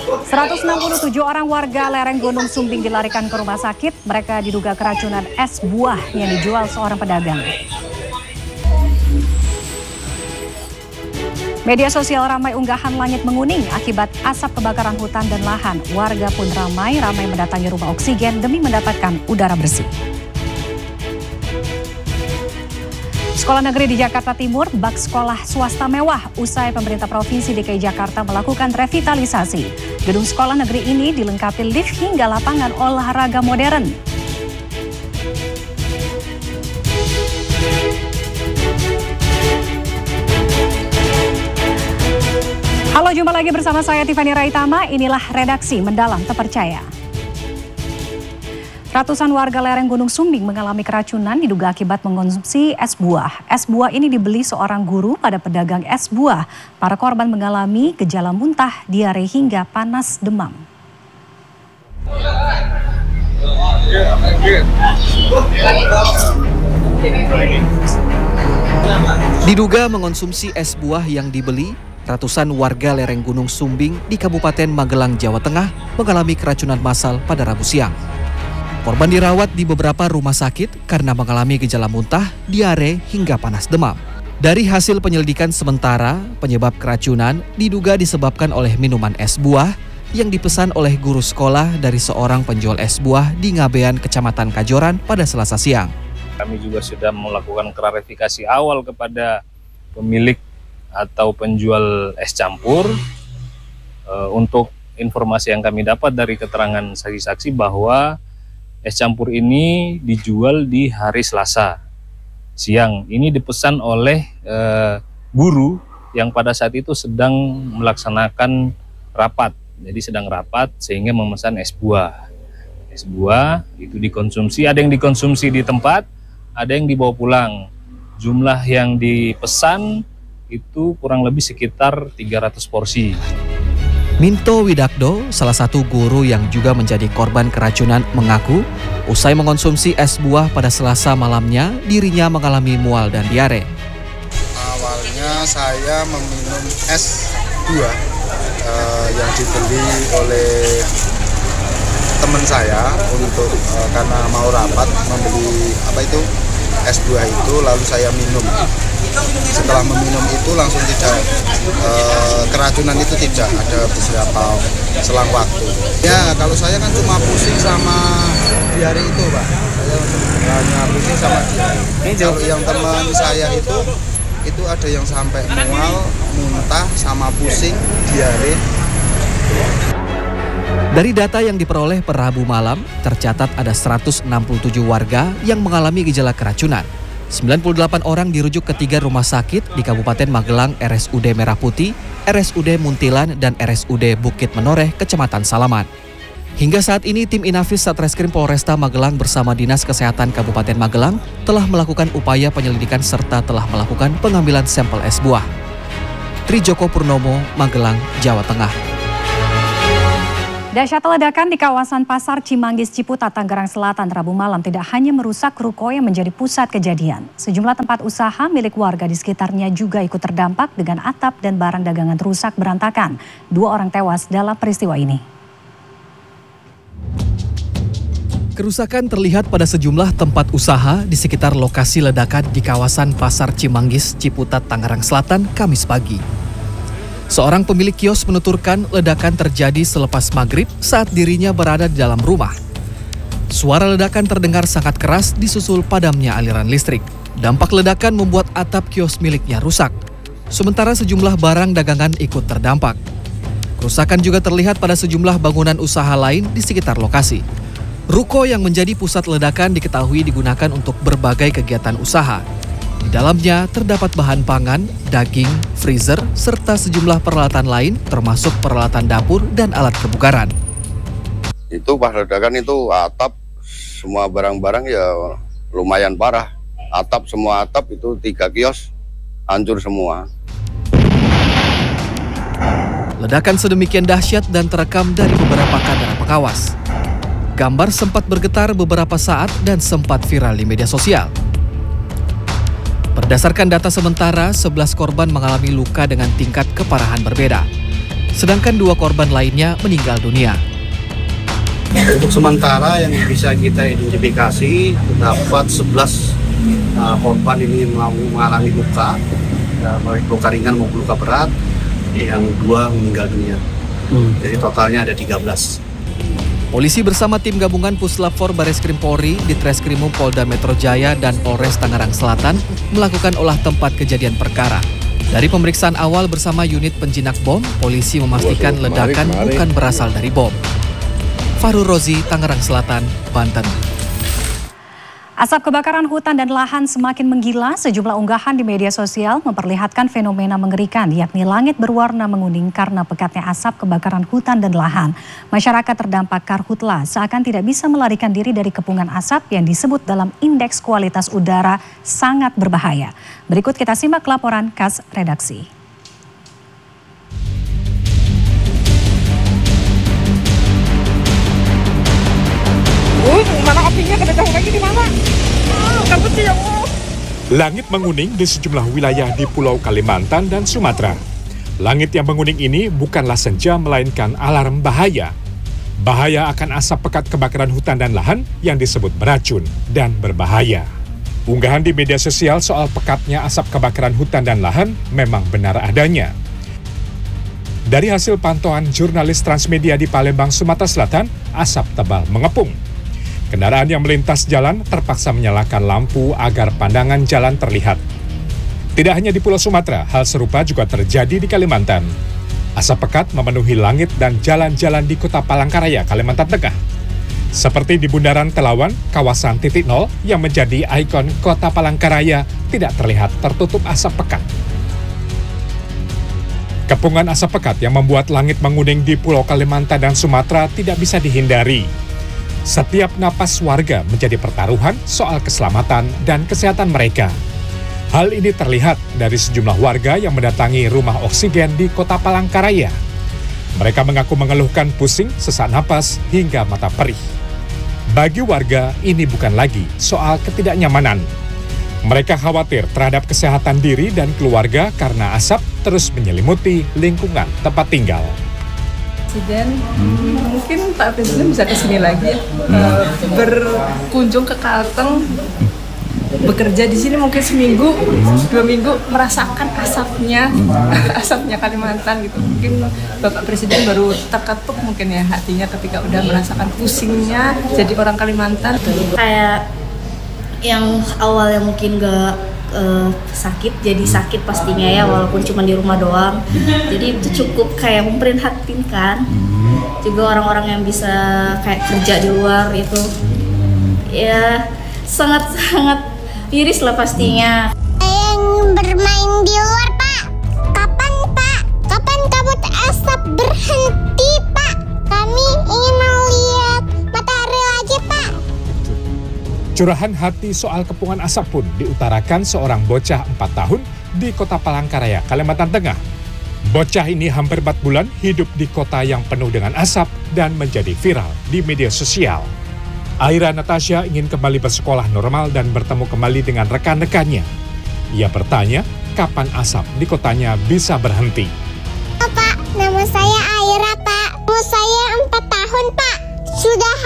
167 orang warga lereng Gunung Sumbing dilarikan ke rumah sakit. Mereka diduga keracunan es buah yang dijual seorang pedagang. Media sosial ramai unggahan langit menguning akibat asap kebakaran hutan dan lahan. Warga pun ramai mendatangi rumah oksigen demi mendapatkan udara bersih. Sekolah negeri di Jakarta Timur, bak sekolah swasta mewah usai pemerintah Provinsi DKI Jakarta melakukan revitalisasi. Gedung sekolah negeri ini dilengkapi lift hingga lapangan olahraga modern. Halo, jumpa lagi bersama saya Tiffany Raitama. Inilah redaksi Mendalam Terpercaya. Ratusan warga lereng Gunung Sumbing mengalami keracunan diduga akibat mengonsumsi es buah. Es buah ini dibeli seorang guru pada pedagang es buah. Para korban mengalami gejala muntah, diare hingga panas demam. Diduga mengonsumsi es buah yang dibeli, ratusan warga lereng Gunung Sumbing di Kabupaten Magelang, Jawa Tengah mengalami keracunan massal pada Rabu siang. Korban dirawat di beberapa rumah sakit karena mengalami gejala muntah, diare, hingga panas demam. Dari hasil penyelidikan sementara, penyebab keracunan diduga disebabkan oleh minuman es buah yang dipesan oleh guru sekolah dari seorang penjual es buah di Ngabean, Kecamatan Kajoran pada Selasa siang. Kami juga sudah melakukan klarifikasi awal kepada pemilik atau penjual es campur. Untuk informasi yang kami dapat dari keterangan saksi-saksi bahwa es campur ini dijual di hari Selasa siang. Ini dipesan oleh guru yang pada saat itu sedang melaksanakan rapat. Jadi sedang rapat sehingga memesan es buah. Es buah itu dikonsumsi, ada yang dikonsumsi di tempat, ada yang dibawa pulang. Jumlah yang dipesan itu kurang lebih sekitar 300 porsi. Minto Widakdo, salah satu guru yang juga menjadi korban keracunan, mengaku usai mengonsumsi es buah pada Selasa malamnya, dirinya mengalami mual dan diare. Awalnya saya meminum es buah yang dibeli oleh teman saya untuk karena mau rapat membeli es buah itu, lalu saya minum. Setelah meminum itu langsung tidak keracunan itu tidak ada beberapa selang waktu. Ya kalau saya kan cuma pusing sama diare itu, Pak. Saya hanya pusing sama diare. Kalau yang teman saya itu ada yang sampai mual, muntah, sama pusing, diare. Dari data yang diperoleh per Rabu malam, tercatat ada 167 warga yang mengalami gejala keracunan. 98 orang dirujuk ke 3 rumah sakit di Kabupaten Magelang, RSUD Merah Putih, RSUD Muntilan, dan RSUD Bukit Menoreh, Kecamatan Salaman. Hingga saat ini, tim Inafis Satreskrim Polresta Magelang bersama Dinas Kesehatan Kabupaten Magelang telah melakukan upaya penyelidikan serta telah melakukan pengambilan sampel es buah. Trijoko Purnomo, Magelang, Jawa Tengah. Dahsyat ledakan di kawasan Pasar Cimanggis, Ciputat, Tangerang Selatan Rabu malam tidak hanya merusak ruko yang menjadi pusat kejadian. Sejumlah tempat usaha milik warga di sekitarnya juga ikut terdampak dengan atap dan barang dagangan rusak berantakan. 2 orang tewas dalam peristiwa ini. Kerusakan terlihat pada sejumlah tempat usaha di sekitar lokasi ledakan di kawasan Pasar Cimanggis, Ciputat, Tangerang Selatan, Kamis pagi. Seorang pemilik kios menuturkan ledakan terjadi selepas maghrib saat dirinya berada di dalam rumah. Suara ledakan terdengar sangat keras disusul padamnya aliran listrik. Dampak ledakan membuat atap kios miliknya rusak. Sementara sejumlah barang dagangan ikut terdampak. Kerusakan juga terlihat pada sejumlah bangunan usaha lain di sekitar lokasi. Ruko yang menjadi pusat ledakan diketahui digunakan untuk berbagai kegiatan usaha. Di dalamnya terdapat bahan pangan, daging, freezer, serta sejumlah peralatan lain termasuk peralatan dapur dan alat kebugaran. Itu pas ledakan itu atap, semua barang-barang ya lumayan parah. Semua atap itu 3 kios hancur semua. Ledakan sedemikian dahsyat dan terekam dari beberapa kamera pengawas. Gambar sempat bergetar beberapa saat dan sempat viral di media sosial. Berdasarkan data sementara, 11 korban mengalami luka dengan tingkat keparahan berbeda. sedangkan 2 korban lainnya meninggal dunia. Untuk sementara yang bisa kita identifikasi terdapat 11 korban ini mengalami luka, baik luka ringan maupun luka berat, yang 2 meninggal dunia. Jadi totalnya ada 13. Polisi bersama tim gabungan Puslap 4 Bareskrim Polri, Ditreskrimum Polda Metro Jaya dan Polres Tangerang Selatan melakukan olah tempat kejadian perkara. Dari pemeriksaan awal bersama unit penjinak bom, polisi memastikan ledakan bukan berasal dari bom. Fahrul Rozi, Tangerang Selatan, Banten. Asap kebakaran hutan dan lahan semakin menggila. Sejumlah unggahan di media sosial memperlihatkan fenomena mengerikan, yakni langit berwarna menguning karena pekatnya asap kebakaran hutan dan lahan. Masyarakat terdampak karhutla seakan tidak bisa melarikan diri dari kepungan asap yang disebut dalam indeks kualitas udara sangat berbahaya. Berikut kita simak laporan khas redaksi. Mana apinya, kena jauh lagi di mana? Kabut ya. Langit menguning di sejumlah wilayah di Pulau Kalimantan dan Sumatera. Langit yang menguning ini bukanlah senja melainkan alarm bahaya. Bahaya akan asap pekat kebakaran hutan dan lahan yang disebut beracun dan berbahaya. Unggahan di media sosial soal pekatnya asap kebakaran hutan dan lahan memang benar adanya. Dari hasil pantauan jurnalis Transmedia di Palembang, Sumatera Selatan, asap tebal mengepung. Kendaraan yang melintas jalan terpaksa menyalakan lampu agar pandangan jalan terlihat. Tidak hanya di Pulau Sumatera, hal serupa juga terjadi di Kalimantan. Asap pekat memenuhi langit dan jalan-jalan di Kota Palangkaraya, Kalimantan Tengah. Seperti di Bundaran Telawan, kawasan titik nol yang menjadi ikon Kota Palangkaraya tidak terlihat tertutup asap pekat. Kepungan asap pekat yang membuat langit menguning di Pulau Kalimantan dan Sumatera tidak bisa dihindari. Setiap napas warga menjadi pertaruhan soal keselamatan dan kesehatan mereka. Hal ini terlihat dari sejumlah warga yang mendatangi rumah oksigen di Kota Palangkaraya. Mereka mengaku mengeluhkan pusing, sesak napas, hingga mata perih. Bagi warga, ini bukan lagi soal ketidaknyamanan. Mereka khawatir terhadap kesehatan diri dan keluarga karena asap terus menyelimuti lingkungan tempat tinggal. Presiden, mungkin Pak Presiden bisa kesini lagi ya, berkunjung ke Kalteng, bekerja di sini mungkin seminggu, 2 minggu, merasakan asapnya, asapnya Kalimantan gitu. Mungkin Bapak Presiden baru terketuk mungkin ya hatinya ketika udah merasakan pusingnya jadi orang Kalimantan. Kayak yang awalnya mungkin gak sakit, jadi sakit pastinya ya, walaupun cuma di rumah doang. Jadi itu cukup kayak memprihatinkan. Juga orang-orang yang bisa kayak kerja di luar itu, ya sangat-sangat miris lah pastinya. Yang bermain di luar, Pak. Kapan, Pak? Kapan kabut asap berhenti, Pak? Kami ingin melihat matahari lagi, Pak. Curahan hati soal kepungan asap pun diutarakan seorang bocah 4 tahun di Kota Palangkaraya, Kalimantan Tengah. Bocah ini hampir 4 bulan hidup di kota yang penuh dengan asap dan menjadi viral di media sosial. Aira Natasha ingin kembali bersekolah normal dan bertemu kembali dengan rekan-rekannya. Ia bertanya, kapan asap di kotanya bisa berhenti. Pak, nama saya Aira, Pak. Umur saya 4 tahun, Pak. Sudah